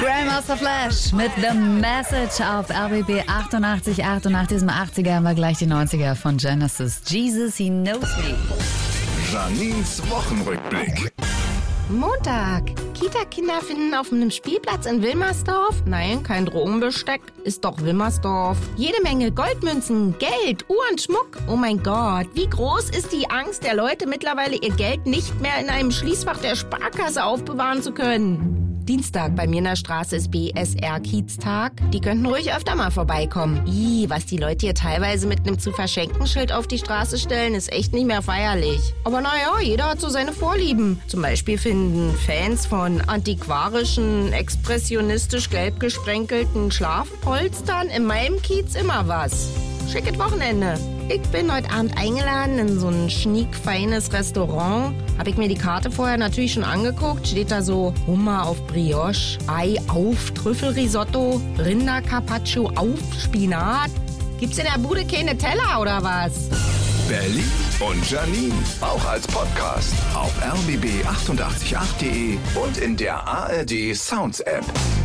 Grandmaster Flash mit The Message auf RBB 88.8 und nach diesem 80er haben wir gleich die 90er von Genesis. Jesus, He Knows Me. Janins Wochenrückblick. Montag. Kita-Kinder finden auf einem Spielplatz in Wilmersdorf. Nein, kein Drogenbesteck, ist doch Wilmersdorf. Jede Menge Goldmünzen, Geld, Uhren, Schmuck. Oh mein Gott, wie groß ist die Angst der Leute mittlerweile, ihr Geld nicht mehr in einem Schließfach der Sparkasse aufbewahren zu können. Dienstag, bei mir in der Straße ist BSR-Kieztag. Die könnten ruhig öfter mal vorbeikommen. Was die Leute hier teilweise mit einem zu-verschenken-Schild auf die Straße stellen, ist echt nicht mehr feierlich. Aber naja, jeder hat so seine Vorlieben. Zum Beispiel finden Fans von antiquarischen, expressionistisch gelb gesprenkelten Schlafpolstern in meinem Kiez immer was. Schickes Wochenende. Ich bin heute Abend eingeladen in so ein schniek-feines Restaurant. Habe ich mir die Karte vorher natürlich schon angeguckt. Steht da so Hummer auf Brioche, Ei auf Trüffelrisotto, Rindercarpaccio auf Spinat. Gibt's in der Bude keine Teller oder was? Berlin und Janine auch als Podcast auf rbb888.de und in der ARD Sounds App.